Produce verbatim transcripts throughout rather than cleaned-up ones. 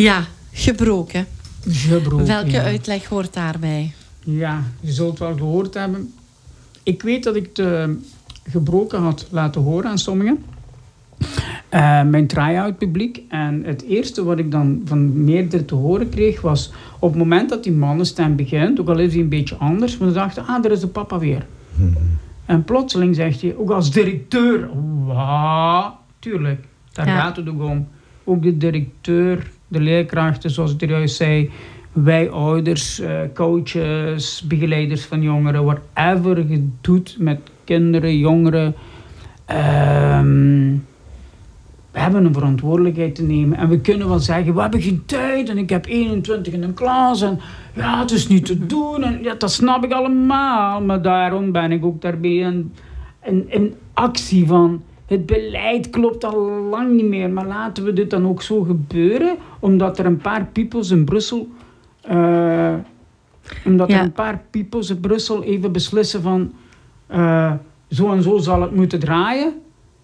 Ja, gebroken. Gebroken, Welke ja. uitleg hoort daarbij? Ja, je zult wel gehoord hebben. Ik weet dat ik het uh, gebroken had laten horen aan sommigen. Uh, mijn try-out publiek. En het eerste wat ik dan van meerdere te horen kreeg was... op het moment dat die mannenstem begint, ook al is hij een beetje anders... we dachten, ah, daar is de papa weer. Mm-hmm. En plotseling zegt hij, ook als directeur... Wow, tuurlijk, daar ja. gaat het ook om. Ook de directeur, de leerkrachten, zoals ik er juist zei... wij ouders, uh, coaches, begeleiders van jongeren... whatever je doet met kinderen, jongeren... Um, we hebben een verantwoordelijkheid te nemen. En we kunnen wel zeggen, we hebben geen tijd. En ik heb eenentwintig in een klas. En ja, het is niet te doen. En ja, dat snap ik allemaal. Maar daarom ben ik ook daarbij in, in, in actie van... het beleid klopt al lang niet meer. Maar laten we dit dan ook zo gebeuren. Omdat er een paar peoples in Brussel... Uh, omdat ja. er een paar peoples in Brussel even beslissen van... Uh, zo en zo zal het moeten draaien.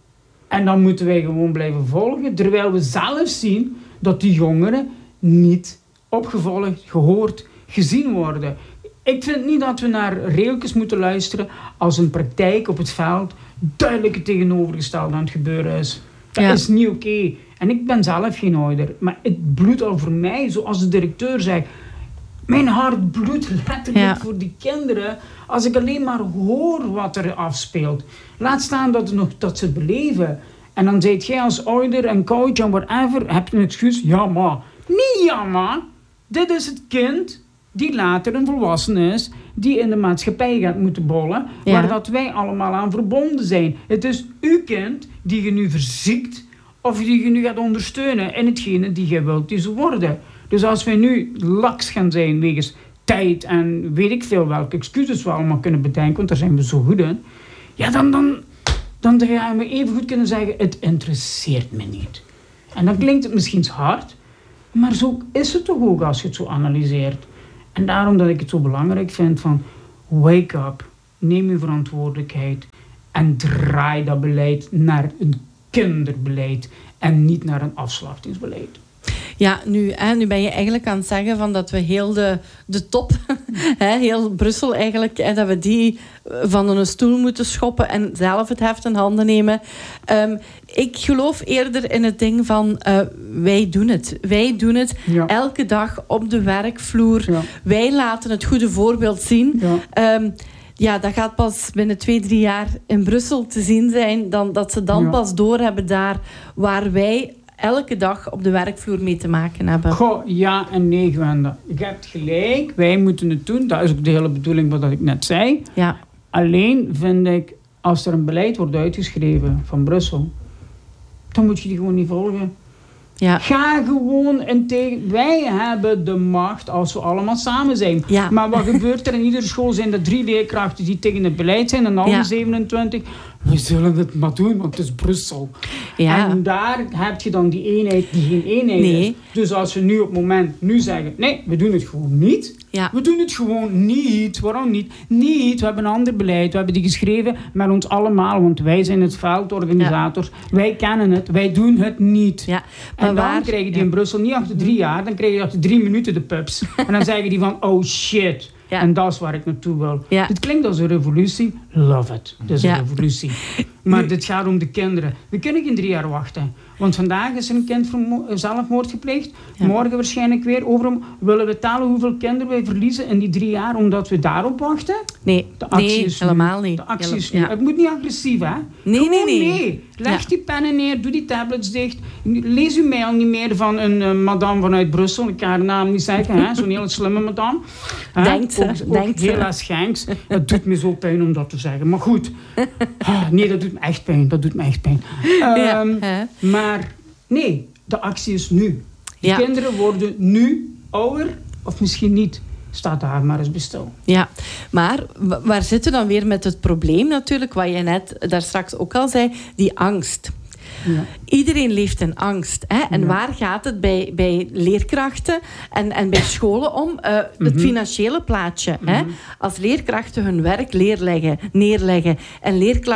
En dan moeten wij gewoon blijven volgen. Terwijl we zelf zien dat die jongeren niet opgevolgd, gehoord, gezien worden. Ik vind niet dat we naar reeltjes moeten luisteren als een praktijk op het veld duidelijk het tegenovergestelde aan het gebeuren is. Dat ja. is niet oké. Okay. En ik ben zelf geen ouder. Maar het bloedt al voor mij, zoals de directeur zei. Mijn hart bloedt letterlijk ja. voor die kinderen als ik alleen maar hoor wat er afspeelt. Laat staan dat, nog, dat ze het beleven. En dan zeg jij als ouder en coach en whatever, heb je een excuus? Ja, maar. Niet ja, maar. Dit is het kind die later een volwassene is, die in de maatschappij gaat moeten bollen, ja. waar dat wij allemaal aan verbonden zijn. Het is uw kind die je nu verziekt of die je nu gaat ondersteunen in hetgene die je wilt die ze worden. Dus als wij nu laks gaan zijn wegens tijd en weet ik veel welke excuses we allemaal kunnen bedenken, want daar zijn we zo goed in, ja, dan, dan, dan gaan we even goed kunnen zeggen, het interesseert me niet. En dan klinkt het misschien hard, maar zo is het toch ook als je het zo analyseert. En daarom dat ik het zo belangrijk vind van, wake up, neem je verantwoordelijkheid en draai dat beleid naar een kinderbeleid en niet naar een afslachtingsbeleid. Ja, nu, hè, nu ben je eigenlijk aan het zeggen van dat we heel de, de top, hè, heel Brussel eigenlijk, hè, dat we die van een stoel moeten schoppen en zelf het heft in handen nemen. Um, ik geloof eerder in het ding van uh, wij doen het. Wij doen het ja. elke dag op de werkvloer. Ja. Wij laten het goede voorbeeld zien. Ja. Um, Ja, dat gaat pas binnen twee, drie jaar in Brussel te zien zijn. Dan, dat ze dan ja. pas doorhebben daar waar wij elke dag op de werkvloer mee te maken hebben. Goh, ja en nee, Gwenda. Je hebt gelijk, wij moeten het doen. Dat is ook de hele bedoeling wat ik net zei. Ja. Alleen vind ik, als er een beleid wordt uitgeschreven van Brussel, dan moet je die gewoon niet volgen. Ja. Ga gewoon in tegen... Wij hebben de macht als we allemaal samen zijn. Ja. Maar wat gebeurt er in iedere school? Zijn er drie leerkrachten die tegen het beleid zijn en alle ja. zevenentwintig. We zullen het maar doen, want het is Brussel. Ja. En daar heb je dan die eenheid die geen eenheid nee. is. Dus als we nu op het moment nu zeggen... Nee, we doen het gewoon niet. Ja. We doen het gewoon niet. Waarom niet? Niet. We hebben een ander beleid. We hebben die geschreven met ons allemaal. Want wij zijn het veldorganisators. Ja. Wij kennen het. Wij doen het niet. Ja. En dan waar, krijgen die ja. in Brussel niet achter drie jaar. Dan krijg je achter drie minuten de pubs. En dan zeggen die van, oh shit. Ja. En dat is waar ik naartoe wil. Ja. Dit klinkt als een revolutie. Love it. Het is ja. een revolutie. Maar dit gaat om de kinderen. We kunnen geen drie jaar wachten. Want vandaag is er een kind zelfmoord gepleegd. Ja. Morgen waarschijnlijk weer. Overal willen we tellen hoeveel kinderen wij verliezen in die drie jaar omdat we daarop wachten? Nee, de actie nee is helemaal nu. niet. De actie is ja. nu. Het moet niet agressief, hè? Nee, Gewoon nee, nee. nee. Leg ja. die pennen neer, doe die tablets dicht. Lees uw mail niet meer van een uh, madame vanuit Brussel. Ik kan haar naam niet zeggen, hè? Zo'n hele slimme madame. Denkt ze. Ook, ook denkt heel schenks. Het doet me zo pijn om dat te zeggen. Maar goed. Ah, nee, dat doet me echt pijn. Dat doet me echt pijn. Um, ja. Maar nee, de actie is nu. Die ja. kinderen worden nu ouder, of misschien niet. Staat daar maar eens bij stil. Ja, maar waar zitten we dan weer met het probleem natuurlijk, wat je net daar straks ook al zei, die angst. Ja. Iedereen leeft in angst. Hè? En ja. waar gaat het bij, bij leerkrachten en, en bij scholen om? Uh, het mm-hmm. financiële plaatje. Mm-hmm. Hè? Als leerkrachten hun werk neerleggen, neerleggen en leerkracht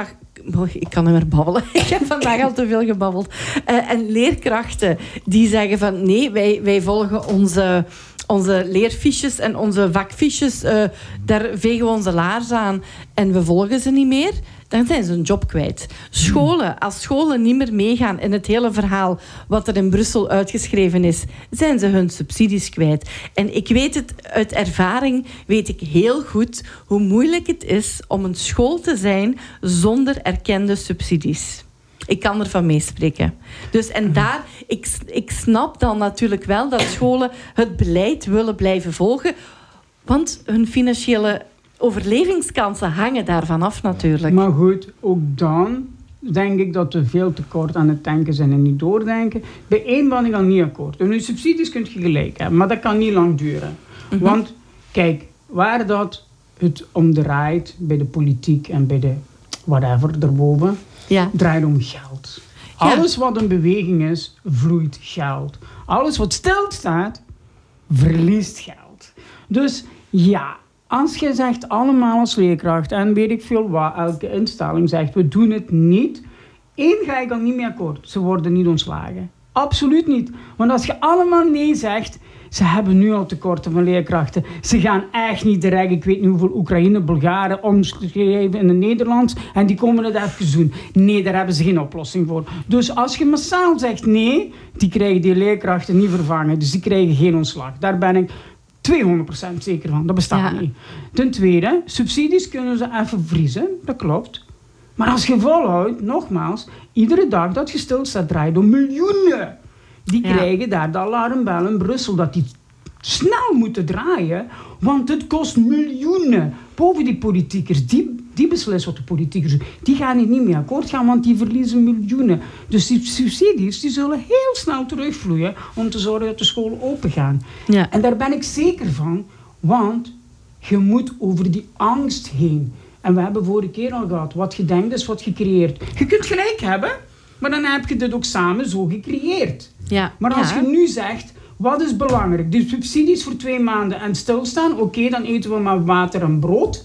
oh, ik kan niet meer babbelen. Ik heb vandaag al te veel gebabbeld. Uh, en leerkrachten die zeggen van nee, wij, wij volgen onze, onze leerfiches en onze vakfiches. Uh, daar vegen we onze laars aan en we volgen ze niet meer. Dan zijn ze hun job kwijt. Scholen, als scholen niet meer meegaan in het hele verhaal wat er in Brussel uitgeschreven is, zijn ze hun subsidies kwijt. En ik weet het uit ervaring, weet ik heel goed hoe moeilijk het is om een school te zijn zonder erkende subsidies. Ik kan ervan meespreken. Dus en daar, ik, ik snap dan natuurlijk wel dat scholen het beleid willen blijven volgen, want hun financiële overlevingskansen hangen daarvan af natuurlijk. Maar goed, ook dan denk ik dat we veel te kort aan het denken zijn en niet doordenken. Bij één ben ik al niet akkoord. En uw subsidies kunt je gelijk hebben, maar dat kan niet lang duren. Mm-hmm. Want kijk, waar dat het om draait bij de politiek en bij de whatever daarboven, ja. draait om geld. Ja. Alles wat een beweging is, vloeit geld. Alles wat stilstaat, verliest geld. Dus ja, als je zegt allemaal als leerkracht en weet ik veel wat, elke instelling zegt, we doen het niet. Eén ga ik al niet meer akkoord. Ze worden niet ontslagen. Absoluut niet. Want als je allemaal nee zegt, ze hebben nu al tekorten van leerkrachten. Ze gaan echt niet direct, ik weet niet hoeveel Oekraïne, Bulgaren omschrijven in het Nederlands en die komen het even doen. Nee, daar hebben ze geen oplossing voor. Dus als je massaal zegt nee, die krijgen die leerkrachten niet vervangen. Dus die krijgen geen ontslag. Daar ben ik tweehonderd procent zeker van. Dat bestaat ja. niet. Ten tweede, subsidies kunnen ze even vriezen. Dat klopt. Maar als je volhoudt, nogmaals, iedere dag dat je stilstaat draait om miljoenen. Die ja. krijgen daar de alarmbel in Brussel dat die snel moeten draaien. Want het kost miljoenen. Boven die politiekers, die, die beslissen wat de politiekers doen. Die gaan hier niet mee akkoord gaan, want die verliezen miljoenen. Dus die subsidies die zullen heel snel terugvloeien om te zorgen dat de scholen open gaan. Ja. En daar ben ik zeker van, want je moet over die angst heen. En we hebben vorige keer al gehad, wat je denkt is wat je creëert. Je kunt gelijk hebben, maar dan heb je dit ook samen zo gecreëerd. Ja. Maar als ja. je nu zegt, wat is belangrijk? De subsidies voor twee maanden en stilstaan, oké, okay, dan eten we maar water en brood.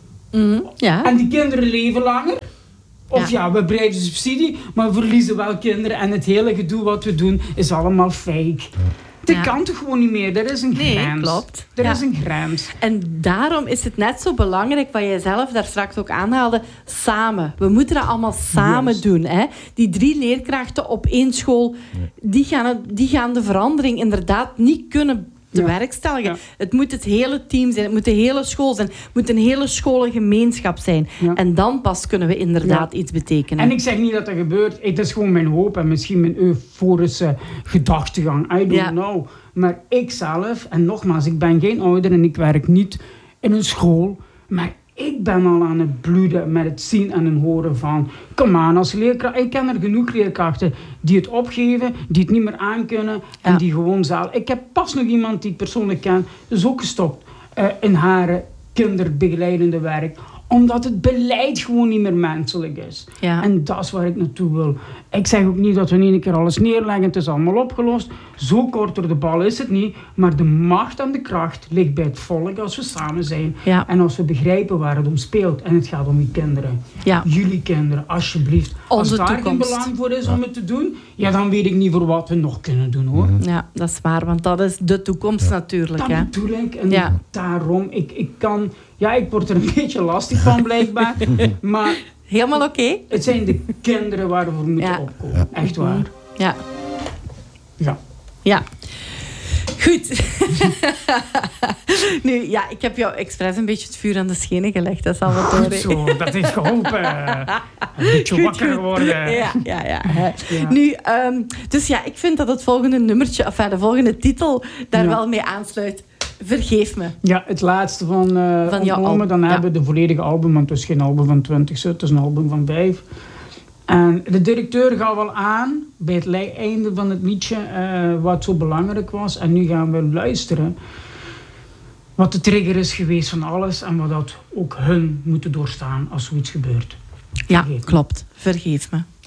Mm, ja. En die kinderen leven langer. Of ja. ja, we blijven de subsidie, maar we verliezen wel kinderen. En het hele gedoe wat we doen is allemaal fake. Dat ja. kan toch gewoon niet meer? Er is een grens. Nee, klopt. Er ja. is een grens. En daarom is het net zo belangrijk, wat jij zelf daar straks ook aanhaalde, samen. We moeten dat allemaal samen yes. doen. Hè? Die drie leerkrachten op één school, die gaan, het, die gaan de verandering inderdaad niet kunnen bewerkstelligen. Ja. Het moet het hele team zijn, het moet de hele school zijn, het moet een hele scholengemeenschap zijn. Ja. En dan pas kunnen we inderdaad ja. iets betekenen. En ik zeg niet dat dat gebeurt, het is gewoon mijn hoop en misschien mijn euforische gedachtegang. I don't ja. know. Maar ik zelf, en nogmaals, ik ben geen ouder en ik werk niet in een school, maar ik ben al aan het bloeden met het zien en het horen van, kom aan, als leerkracht, ik ken er genoeg leerkrachten die het opgeven, die het niet meer aankunnen en ja. die gewoon zelf. Ik heb pas nog iemand die ik persoonlijk ken, is ook gestopt uh, in haar kinderbegeleidende werk, omdat het beleid gewoon niet meer menselijk is. Ja. En dat is waar ik naartoe wil. Ik zeg ook niet dat we in één keer alles neerleggen, het is allemaal opgelost. Zo kort door de bal is het niet. Maar de macht en de kracht ligt bij het volk als we samen zijn. Ja. En als we begrijpen waar het om speelt. En het gaat om je kinderen. Ja. Jullie kinderen, alsjeblieft. Onze als daar toekomst. geen belang voor is ja. om het te doen, ja, dan weet ik niet voor wat we nog kunnen doen, hoor. Ja, dat is waar, want dat is de toekomst ja. natuurlijk. Dat hè? bedoel ik. En ja. daarom, ik, ik kan... Ja, ik word er een beetje lastig van, blijkbaar. Maar... Helemaal oké. Okay. Het zijn de kinderen waar we voor moeten ja. opkomen. Ja. Echt waar. Ja. Ja. Ja. Goed. Nu, ja, ik heb jou expres een beetje het vuur aan de schenen gelegd. Dat is al wat door. Zo, dat heeft geholpen. Een beetje goed, wakker goed. worden. Ja, ja, ja. ja. Nu, um, dus ja, ik vind dat het volgende nummertje, enfin de volgende titel, daar ja. wel mee aansluit. Vergeef me. Ja, het laatste van, uh, van jouw album. Dan ja. hebben we de volledige album, want het is geen album van twintig, het is een album van vijf. En de directeur gaf wel aan, bij het einde van het liedje, uh, wat zo belangrijk was. En nu gaan we luisteren wat de trigger is geweest van alles en wat dat ook hun moeten doorstaan als zoiets gebeurt. Ja, klopt. Vergeef me.